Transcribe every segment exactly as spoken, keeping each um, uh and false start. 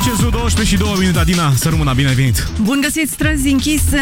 Cezu, douăsprezece și două minute. Adina, să rămână, bine ai venit. Bun găsit, străzi închise,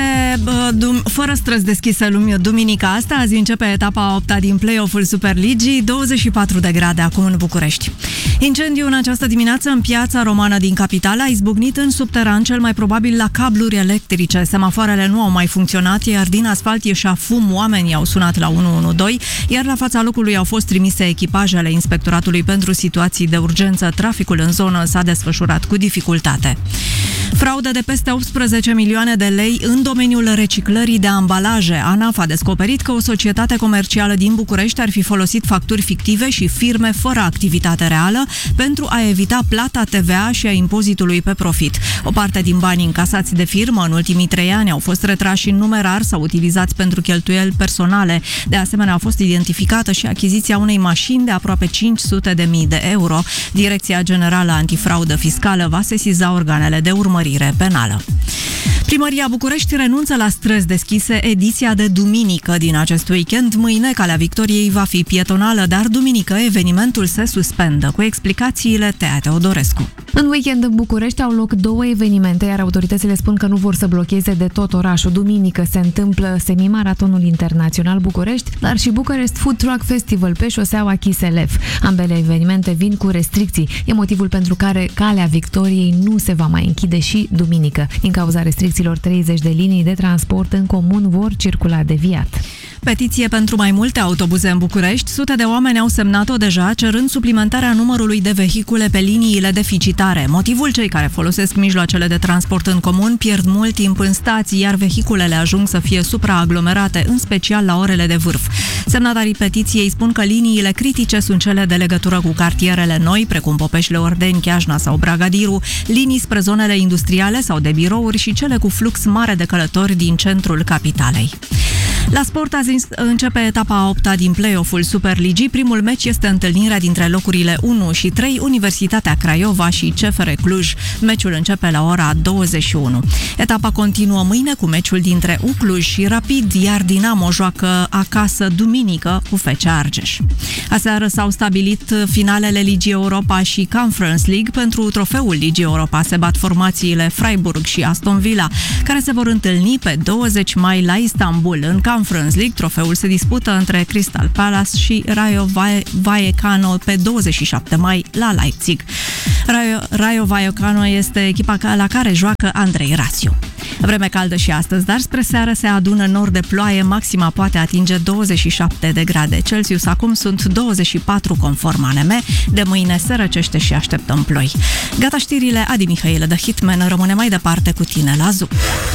fără străzi deschise lumi. Duminica asta, azi începe etapa a opta din play-off-ul Superligii, douăzeci și patru de grade acum în București. Incendiul în această dimineață în piața romană din capitală a izbucnit în subteran, cel mai probabil la cabluri electrice. Semafoarele nu au mai funcționat, iar din asfalt ieșea fum. Oamenii au sunat la unu unu doi, iar la fața locului au fost trimise echipajele Inspectoratului pentru situații de urgență. Traficul în zonă s-a desfășurat cu dificultate. Fraudă de peste optsprezece milioane de lei în domeniul reciclării de ambalaje. ANAF a descoperit că o societate comercială din București ar fi folosit facturi fictive și firme fără activitate reală pentru a evita plata T V A și a impozitului pe profit. O parte din banii încasați de firmă în ultimii trei ani au fost retrași în numerar sau utilizați pentru cheltuieli personale. De asemenea, a fost identificată și achiziția unei mașini de aproape cinci sute de mii de euro. Direcția Generală Antifraudă Fiscală va sesiza organele de urmărire penală. Primăria București renunță la străzi deschise. Ediția de duminică din acest weekend. Mâine, Calea Victoriei va fi pietonală, dar duminică evenimentul se suspendă. Cu explicațiile Tea Teodorescu. În weekend în București au loc două evenimente, iar autoritățile spun că nu vor să blocheze de tot orașul. Duminică se întâmplă Semimaratonul Internațional București, dar și Bucharest Food Truck Festival pe șoseaua Chiselev. Ambele evenimente vin cu restricții. E motivul pentru care Calea Victoriei nu se va mai închide și duminică. Din cauza restricțiilor, treizeci de linii de transport în comun vor circula deviat. Petiție pentru mai multe autobuze în București. Sute de oameni au semnat-o deja, cerând suplimentarea numărului de vehicule pe liniile deficitare. Motivul: cei care folosesc mijloacele de transport în comun pierd mult timp în stații, iar vehiculele ajung să fie supraaglomerate, în special la orele de vârf. Semnatarii petiției spun că liniile critice sunt cele de legătură cu cartierele noi, precum Popeșle Ordeni, Chiajna sau Bragadiru, linii spre zonele industriale sau de birouri și cele cu flux mare de călători din centrul capitalei. La sport, azi începe etapa a opta din play-off-ul Superligii. Primul meci este întâlnirea dintre locurile unu și trei, Universitatea Craiova și C F R Cluj. Meciul începe la ora douăzeci și unu. Etapa continuă mâine cu meciul dintre U Cluj și Rapid, iar Dinamo joacă acasă duminică cu F C Argeș. Aseară s-au stabilit finalele Ligii Europa și Conference League. Pentru trofeul Ligii Europa se bat formațiile Freiburg și Aston Villa, care se vor întâlni pe douăzeci mai la Istanbul. În Conference League, trofeul se dispută între Crystal Palace și Rayo Vallecano pe douăzeci și șapte mai la Leipzig. Rayo, Rayo Vallecano este echipa la care joacă Andrei Rasiu. Vreme caldă și astăzi, dar spre seară se adună nor de ploaie. Maxima poate atinge douăzeci și șapte de grade Celsius. Acum sunt douăzeci și patru conform A N M. De mâine se răcește și așteptăm ploi. Gata știrile, Adi Mihailă de Hitman rămâne mai departe cu tine la Zoo.